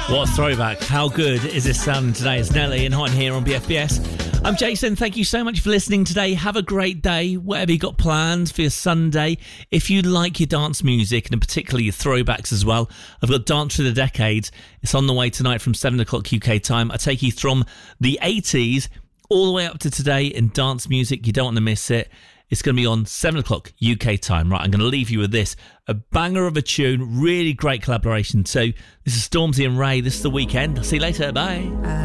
What a throwback. How good is this sounding today? It's Nelly and Hot here on BFBS. I'm Jason. Thank you so much for listening today. Have a great day, whatever you got planned for your Sunday. If you like your dance music, and particularly your throwbacks as well, I've got Dance Through the Decades. It's on the way tonight from 7 o'clock UK time. I take you from the 80s all the way up to today in dance music. You don't want to miss it. It's going to be on 7 o'clock UK time. Right, I'm going to leave you with this. A banger of a tune. Really great collaboration too. This is Stormzy and Ray. This is The Weekend. I'll see you later. Bye.